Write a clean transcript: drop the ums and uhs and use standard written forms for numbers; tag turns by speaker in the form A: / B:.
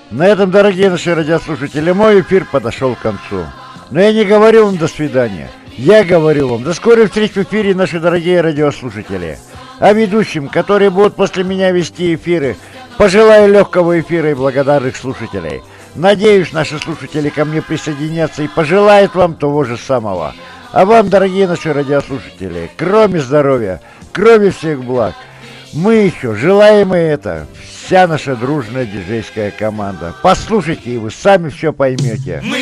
A: На этом, дорогие наши радиослушатели, мой эфир подошел к концу. Но я не говорил вам до свидания. Я говорю вам до скорой встречи в эфире, наши дорогие радиослушатели. А ведущим, которые будут после меня вести эфиры, пожелаю легкого эфира и благодарных слушателей. Надеюсь, наши слушатели ко мне присоединятся и пожелают вам того же самого. А вам, дорогие наши радиослушатели, кроме здоровья, кроме всех благ, мы еще желаем и это, вся наша дружная диджейская команда. Послушайте, и вы сами все поймете.